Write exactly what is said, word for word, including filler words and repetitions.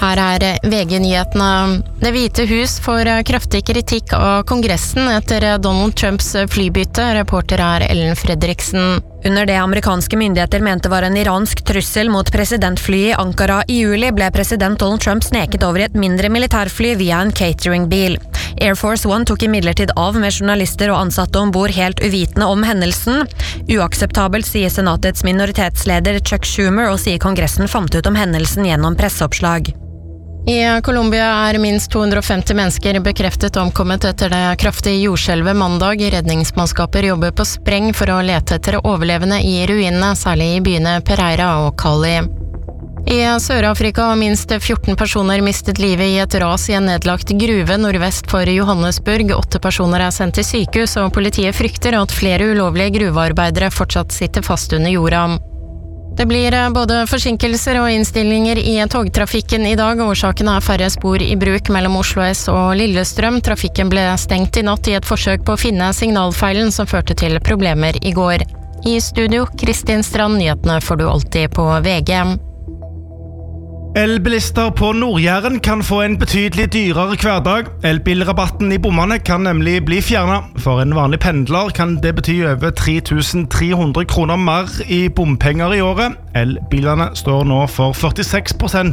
Her er V G-nyhetene. Det hvite hus får kraftig kritikk av Kongressen etter Donald Trumps flybytte. Reporter er Ellen Fredriksen. Under det amerikanske myndigheter mente var en iransk trussel mot presidentflyet i Ankara i juli, ble president Donald Trump sneket over i et mindre militærfly via en cateringbil. Air Force One tok imidlertid av med journalister og ansatte ombord helt uvitende om hendelsen. Uakseptabelt, sier senatets minoritetsleder Chuck Schumer, og sier Kongressen fant ut om hendelsen gjennom presseoppslag. I Colombia er minst to hundre og femti mennesker bekreftet omkommet etter det kraftige jordskjelvet mandag. Redningsmannskaper jobber på spreng for å lete etter overlevende i ruinene, særlig i byene Pereira og Cali. I Sør-Afrika har minst fjorten personer mistet livet i et ras i en nedlagt gruve nordvest for Johannesburg. Åtte personer er sendt til sykehus, og politiet frykter at flere ulovlige gruvearbeidere fortsatt sitter fast under jorda. Det blir både forsinkelser og innstillinger i togtrafikken i dag. Årsaken er færre spor i bruk mellom Oslo S og Lillestrøm. Trafikken ble stengt i natt i et forsøk på å finne signalfeilen som førte til problemer i går. I studio, Kristin Strand, nyhetene får du alltid på V G. Elbilister på Nord-Jæren kan få en betydelig dyrere hverdag. Elbilrabatten i bommene kan nemlig bli fjernet. For en vanlig pendler kan det bety over tre tusen tre hundre kroner mer i bompenger i året. Elbilene står nå for førtiseks prosent